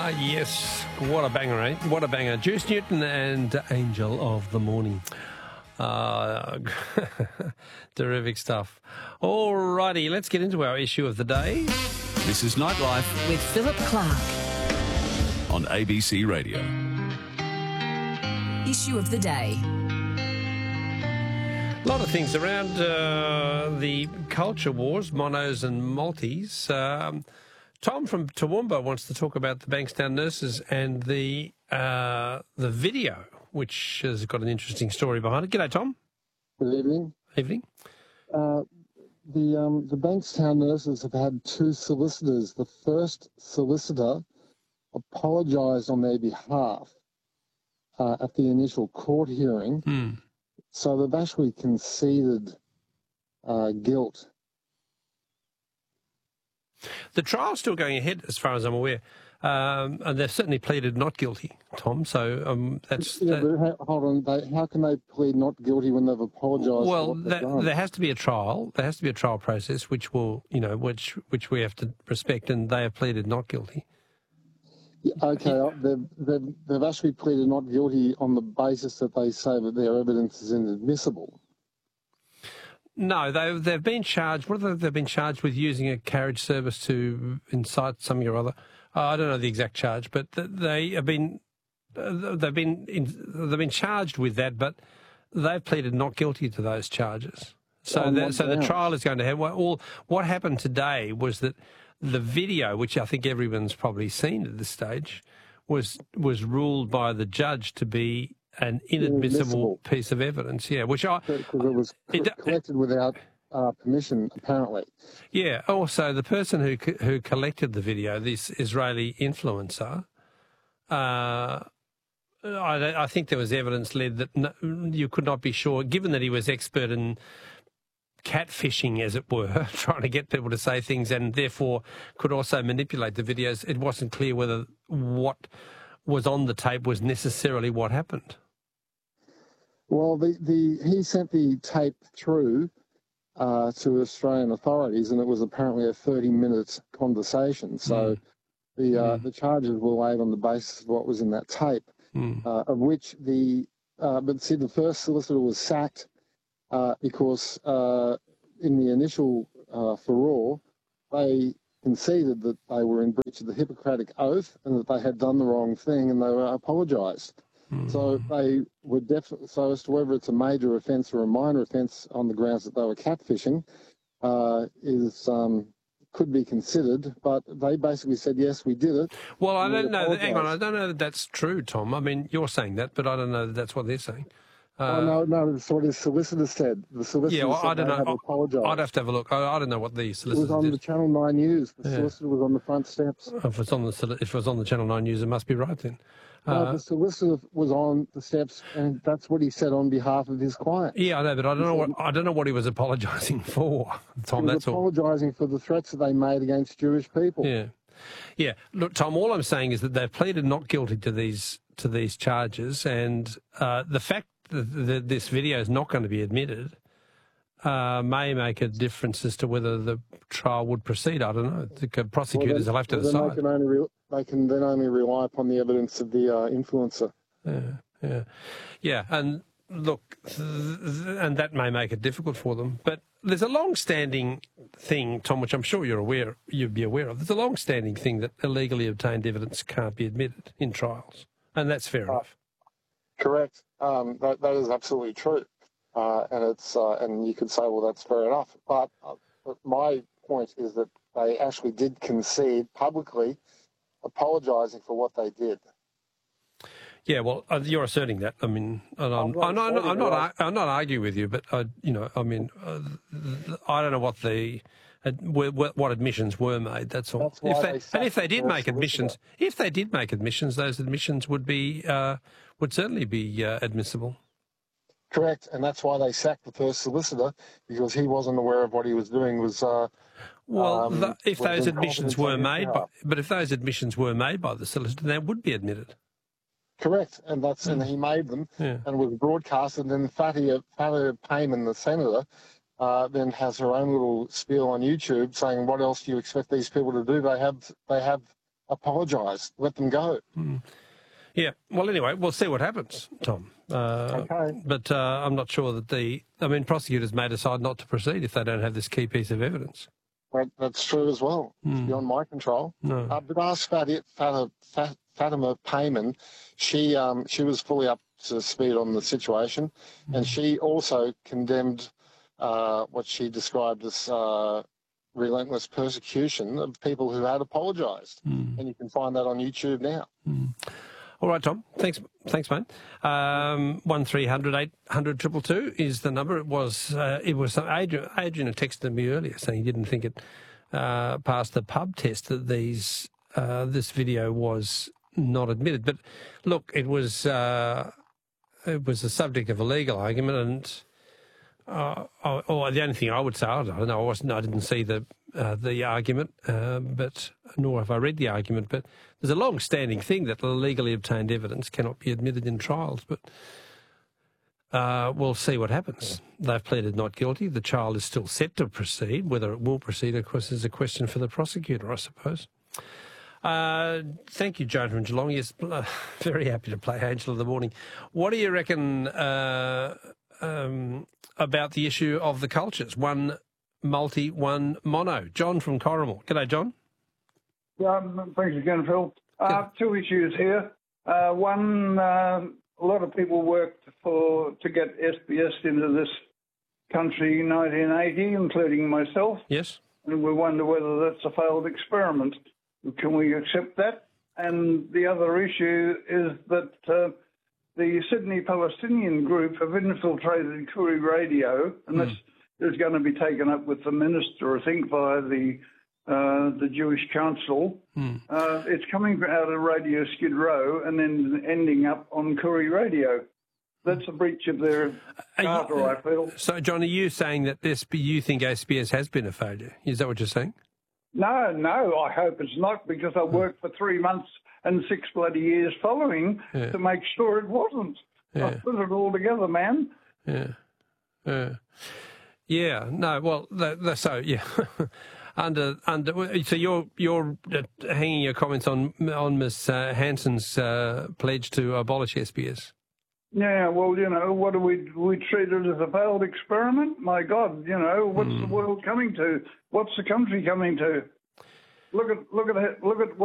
Yes, what a banger, eh? What a banger. Juice Newton and Angel of the Morning. Terrific stuff. All righty, let's get into our issue of the day. This is Nightlife with Philip Clark on ABC Radio. Issue of the day. A lot of things around the culture wars, monos and multis. Tom from Toowoomba wants to talk about the Bankstown nurses and the video, which has got an interesting story behind it. G'day, Tom. Good evening. Evening. The Bankstown nurses have had two solicitors. The first solicitor apologised on their behalf at the initial court hearing. So they've actually conceded guilt. The trial's still going ahead, as far as I'm aware, and they've certainly pleaded not guilty, Tom. So that's... But hold on. How can they plead not guilty when they've apologised? Well, there has to be a trial. There has to be a trial process, which will, which we have to respect, and they have pleaded not guilty. Yeah, okay, they've actually pleaded not guilty on the basis that they say that their evidence is inadmissible. No, they've been charged. What have they been charged with? Using a carriage service to incite something or other. I don't know the exact charge, but they've been charged with that, but they've pleaded not guilty to those charges. So the trial is going to have what happened today was that the video, which I think everyone's probably seen at this stage, was ruled by the judge to be an inadmissible piece of evidence. Yeah, because it was collected without permission, apparently. Yeah. Also, the person who collected the video, this Israeli influencer, I think there was evidence led that you could not be sure, given that he was expert in catfishing, as it were, trying to get people to say things and therefore could also manipulate the videos. It wasn't clear whether what was on the tape was necessarily what happened. Well, he sent the tape through to Australian authorities, and it was apparently a 30-minute conversation. So the charges were laid on the basis of what was in that tape, of which the first solicitor was sacked because in the initial furore, they conceded that they were in breach of the Hippocratic Oath and that they had done the wrong thing, and they were apologised. So they were definitely, so as to whether it's a major offence or a minor offence on the grounds that they were catfishing, could be considered, but they basically said, yes, we did it. Well, I don't know. Hang on, I don't know that that's true, Tom. I mean, you're saying that, but I don't know that that's what they're saying. No, that's what his solicitor said. The solicitor said I don't know. Apologised. I'd have to have a look. I don't know what the solicitor did. It was on the Channel 9 News. The solicitor was on the front steps. If it was on the Channel 9 News, it must be right then. No, the solicitor was on the steps, and that's what he said on behalf of his client. Yeah, I know, but I don't know what he was apologising for, Tom. He was apologising for the threats that they made against Jewish people. Yeah. Look, Tom, all I'm saying is that they've pleaded not guilty to these charges, and the fact that this video is not going to be admitted may make a difference as to whether the trial would proceed. I don't know. The prosecutors will have to decide. They can then only rely upon the evidence of the influencer. Yeah. And look, and that may make it difficult for them. But there's a long-standing thing, Tom, which I'm sure you'd be aware of. There's a long-standing thing that illegally obtained evidence can't be admitted in trials, and that's fair enough. Correct. That is absolutely true. And you could say, well, that's fair enough. But my point is that they actually did concede publicly, apologising for what they did. Yeah, well, you're asserting that. I mean, I'm not arguing with you, but I don't know what admissions were made. That's all. If they did make admissions, those admissions would certainly be admissible. Correct, and that's why they sacked the first solicitor, because he wasn't aware of what he was doing. If those admissions were made by the solicitor, they would be admitted. Correct, and he made them, and was broadcasted. And then Fatia Payman, the senator, then has her own little spiel on YouTube saying, "What else do you expect these people to do? They have apologise. Let them go. Yeah. Well, anyway, we'll see what happens, Tom. Okay. But I'm not sure that prosecutors may decide not to proceed if they don't have this key piece of evidence. That's true as well. It's beyond my control. No. But ask Fatima Payman. She was fully up to speed on the situation, and she also condemned what she described as relentless persecution of people who had apologised. And you can find that on YouTube now. All right, Tom. Thanks, mate. 1300 800 222 is the number. It was Adrian had texted me earlier saying he didn't think it passed the pub test, that this video was not admitted. But look, it was the subject of a legal argument, and or the only thing I would say, I don't know, I didn't see the argument, but nor have I read the argument. But there's a long-standing thing that legally obtained evidence cannot be admitted in trials. But we'll see what happens. They've pleaded not guilty. The trial is still set to proceed. Whether it will proceed, of course, is a question for the prosecutor, I suppose. Thank you, Joan from Geelong. Yes, very happy to play Angel of the Morning. What do you reckon about the issue of the cultures? One multi, one mono. John from Corrimal. G'day, John. Yeah, thanks again, Phil. Two issues here. One, a lot of people worked to get SBS into this country in 1980, including myself. Yes. And we wonder whether that's a failed experiment. Can we accept that? And the other issue is that the Sydney Palestinian group have infiltrated Koori Radio, and this is going to be taken up with the minister, I think, via the Jewish Council. It's coming out of Radio Skid Row and then ending up on Koori Radio. That's a breach of their charter, I feel. So, John, are you saying that you think SBS has been a failure? Is that what you're saying? No, I hope it's not, because I worked for 3 months and 6 bloody years following to make sure it wasn't. I put it all together, man. Yeah. No. Well, so yeah. So you're hanging your comments on Ms. Hanson's pledge to abolish SBS. Yeah, well, what do we treat it as a failed experiment? My God, what's the world coming to? What's the country coming to? Look at